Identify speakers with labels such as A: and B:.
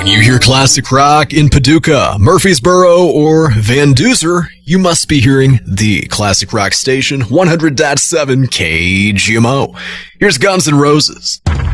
A: When you hear classic rock in Paducah, Murfreesboro, or Van Duzer, you must be hearing the classic rock station 100.7 KGMO. Here's Guns N' Roses.